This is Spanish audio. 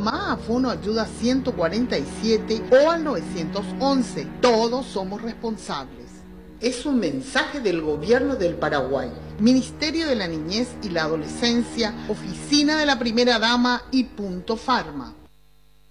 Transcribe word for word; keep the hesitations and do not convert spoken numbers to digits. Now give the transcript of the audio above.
Llama a Fono Ayuda ciento cuarenta y siete o al nueve once. Todos somos responsables. Es un mensaje del Gobierno del Paraguay, Ministerio de la Niñez y la Adolescencia, Oficina de la Primera Dama y Punto Farma.